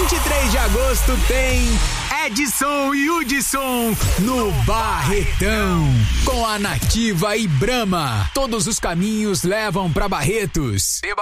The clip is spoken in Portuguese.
23 de agosto tem Edson e Hudson no Barretão. Com a Nativa e Brahma. Todos os caminhos levam pra Barretos.